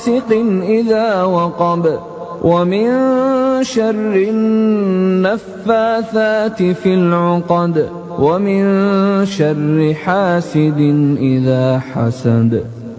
إذا وقب ومن شر النفاثات في العقد ومن شر حاسد إذا حسد.